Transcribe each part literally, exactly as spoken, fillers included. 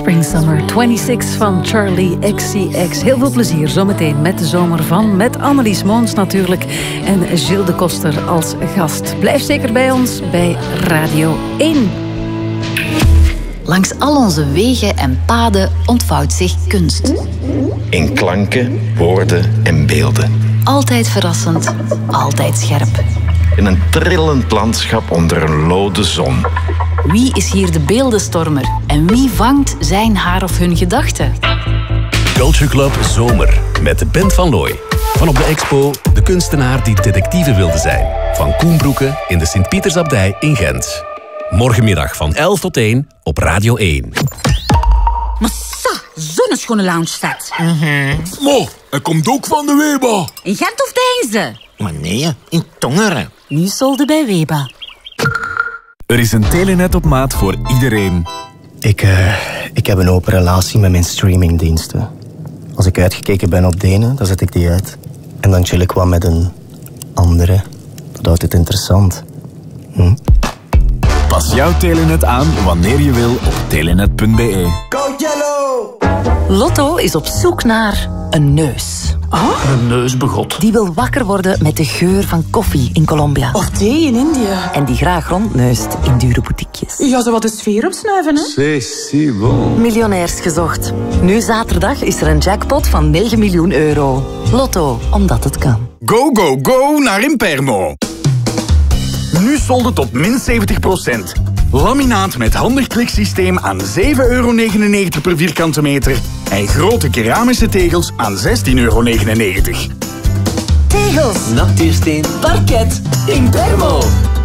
Spring Summer tweeëntwintig van Charlie X C X. Heel veel plezier zometeen met de zomer van, met Annelies Moons natuurlijk en Gilles de Koster als gast. Blijf zeker bij ons bij Radio één. Langs al onze wegen en paden ontvouwt zich kunst. In klanken, woorden en beelden. Altijd verrassend, altijd scherp. In een trillend landschap onder een lode zon. Wie is hier de beeldenstormer en wie vangt zijn haar of hun gedachten? Culture Club Zomer met Ben van Looy. Van op de expo De kunstenaar die detectieve wilde zijn. Van Koen Broeke in de Sint-Pietersabdij in Gent. Morgenmiddag van elf tot één op Radio één. Massa, zo'n schone loungestad. Mm-hmm. Mo, hij komt ook van de Weba. In Gent of Deinze? Maar nee, in Tongeren. Nu solde bij Weba. Er is een telenet op maat voor iedereen. Ik, uh, ik heb een open relatie met mijn streamingdiensten. Als ik uitgekeken ben op de ene, dan zet ik die uit. En dan chill ik wat met een andere. Dat houdt het interessant. Hm? Pas jouw telenet aan wanneer je wil op telenet punt b e. Go Yellow! Lotto is op zoek naar een neus. Oh? Een neusbegot. Die wil wakker worden met de geur van koffie in Colombia. Of thee in India. En die graag rondneust in dure boutiquejes. Ja, zo wat de sfeer opsnuiven, hè? C'est si bon. Miljonairs gezocht. Nu zaterdag is er een jackpot van negen miljoen euro. Lotto, omdat het kan. Go, go, go naar Impermo. Nu solden tot min zeventig procent. Laminaat met handig kliksysteem aan zeven euro negenennegentig per vierkante meter. En grote keramische tegels aan zestien euro negenennegentig. Tegels, Natuursteen, parket, Impermo.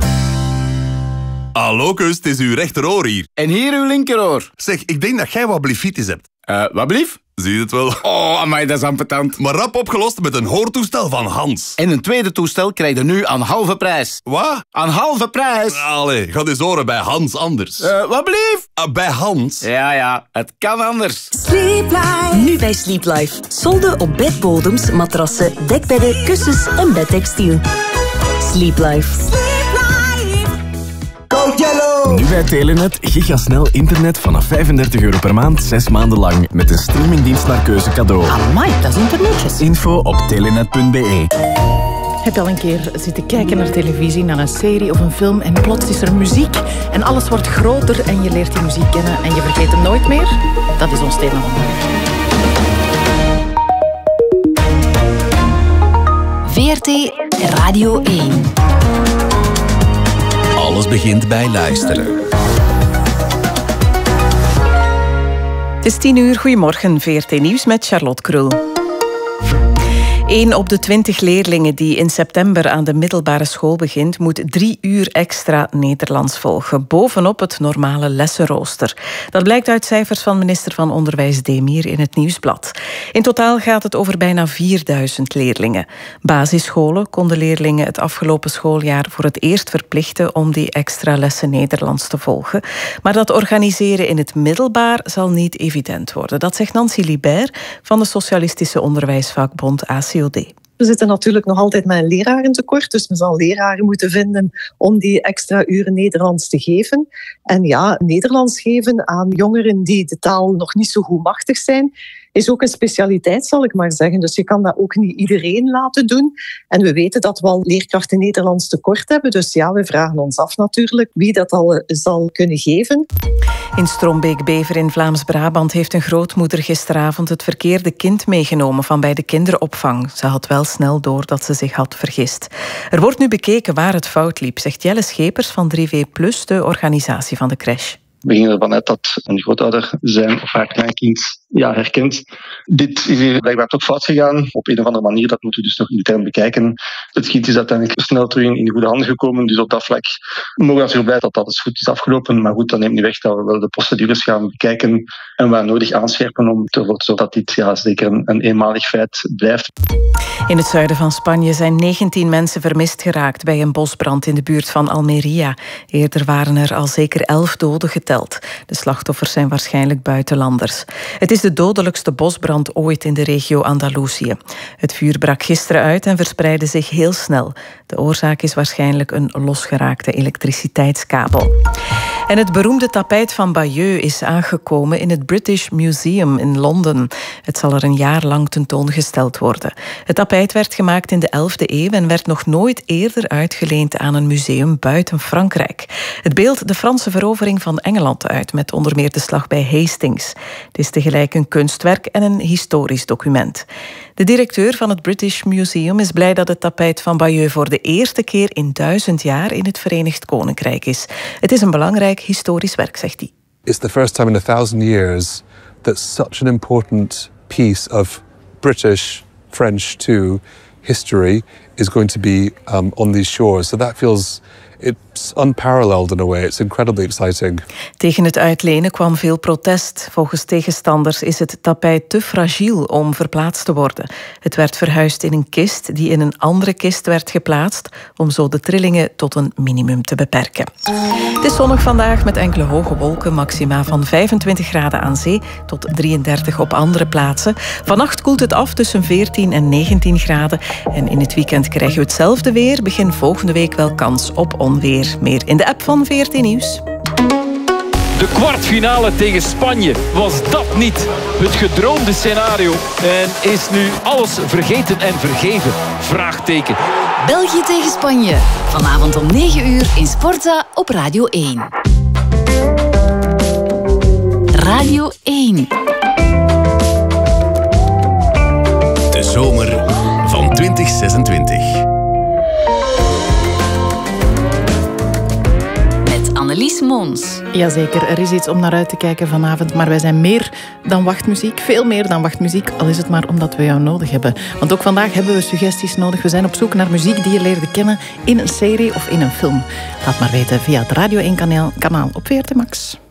Hallo, kus, het is uw rechteroor hier. En hier uw linkeroor. Zeg, ik denk dat jij wat blifitis hebt. Uh, wat blief? Zie je het wel? Oh, amai, dat is ambetant. Maar rap opgelost met een hoortoestel van Hans. En een tweede toestel krijg je nu aan halve prijs. Wat? Aan halve prijs. Allee, ga eens horen bij Hans anders. Uh, wat blief? Uh, bij Hans? Ja, ja, het kan anders. Sleep Life. Nu bij Sleep Life. Solden op bedbodems, matrassen, dekbedden, kussens en bedtextiel. Sleep Life. Go Yellow! Nu bij Telenet gigasnel internet vanaf vijfendertig euro per maand, zes maanden lang. Met een streamingdienst naar keuze cadeau. Amai, dat is internetjes. Info op telenet punt b e. Heb je al een keer zitten kijken naar televisie, naar een serie of een film en plots is er muziek en alles wordt groter en je leert die muziek kennen en je vergeet hem nooit meer? Dat is ons thema vandaag. V R T Radio één. Alles begint bij luisteren. Het is tien uur, goedemorgen, V R T Nieuws met Charlotte Krul. Eén op de twintig leerlingen die in september aan de middelbare school begint, moet drie uur extra Nederlands volgen, bovenop het normale lessenrooster. Dat blijkt uit cijfers van minister van Onderwijs Demir in het Nieuwsblad. In totaal gaat het over bijna vierduizend leerlingen. Basisscholen konden leerlingen het afgelopen schooljaar voor het eerst verplichten om die extra lessen Nederlands te volgen. Maar dat organiseren in het middelbaar zal niet evident worden. Dat zegt Nancy Libert van de Socialistische Onderwijsvakbond A C O D. We zitten natuurlijk nog altijd met een lerarentekort, dus we zullen leraren moeten vinden om die extra uren Nederlands te geven. En ja, Nederlands geven aan jongeren die de taal nog niet zo goed machtig zijn, is ook een specialiteit, zal ik maar zeggen. Dus je kan dat ook niet iedereen laten doen. En we weten dat we al leerkrachten Nederlands tekort hebben. Dus ja, we vragen ons af natuurlijk wie dat al zal kunnen geven. In Strombeek-Bever in Vlaams-Brabant heeft een grootmoeder gisteravond het verkeerde kind meegenomen van bij de kinderopvang. Ze had wel snel door dat ze zich had vergist. Er wordt nu bekeken waar het fout liep, zegt Jelle Schepers van drie V plus, de organisatie van de crash. We gingen ervan uit dat een grootouder zijn of haar kleinkind ja, herkent. Dit is hier blijkbaar toch fout gegaan. Op een of andere manier, dat moeten we dus nog intern bekijken. Het kind is uiteindelijk snel terug in goede handen gekomen. Dus op dat vlak mogen we natuurlijk blij dat alles goed is afgelopen. Maar goed, dat neemt niet weg dat we wel de procedures gaan bekijken en waar nodig aanscherpen om ervoor te zorgen dat dit ja, zeker een, een eenmalig feit blijft. In het zuiden van Spanje zijn negentien mensen vermist geraakt bij een bosbrand in de buurt van Almeria. Eerder waren er al zeker elf doden geteld. De slachtoffers zijn waarschijnlijk buitenlanders. Het is de dodelijkste bosbrand ooit in de regio Andalusië. Het vuur brak gisteren uit en verspreidde zich heel snel. De oorzaak is waarschijnlijk een losgeraakte elektriciteitskabel. En het beroemde tapijt van Bayeux is aangekomen in het British Museum in Londen. Het zal er een jaar lang tentoongesteld worden. Het tapijt werd gemaakt in de elfde eeuw en werd nog nooit eerder uitgeleend aan een museum buiten Frankrijk. Het beeldt de Franse verovering van Engeland uit, met onder meer de slag bij Hastings. Het is tegelijk een kunstwerk en een historisch document. De directeur van het British Museum is blij dat het tapijt van Bayeux voor de eerste keer in duizend jaar in het Verenigd Koninkrijk is. Het is een belangrijk historisch werk, zegt hij. It's the first time in a thousand years that such an important piece of British, French too, history is going to be um, on these shores. So that feels... It's unparalleled in a way. It's incredibly exciting. Tegen het uitlenen kwam veel protest. Volgens tegenstanders is het tapijt te fragiel om verplaatst te worden. Het werd verhuisd in een kist die in een andere kist werd geplaatst, om zo de trillingen tot een minimum te beperken. Het is zonnig vandaag met enkele hoge wolken, maxima van vijfentwintig graden aan zee tot drieëndertig op andere plaatsen. Vannacht koelt het af tussen veertien en negentien graden. En in het weekend krijgen we hetzelfde weer. Begin volgende week wel kans op onweer. Meer in de app van V R T Nieuws. De kwartfinale tegen Spanje, was dat niet het gedroomde scenario? En is nu alles vergeten en vergeven? Vraagteken. België tegen Spanje. Vanavond om negen uur in Sporza op Radio één. Radio één. De zomer van twintig zesentwintig. Annelies Mons. Jazeker, er is iets om naar uit te kijken vanavond, maar wij zijn meer dan wachtmuziek, veel meer dan wachtmuziek, al is het maar omdat we jou nodig hebben. Want ook vandaag hebben we suggesties nodig. We zijn op zoek naar muziek die je leerde kennen in een serie of in een film. Laat maar weten via het Radio één kanaal, kanaal op V R T Max.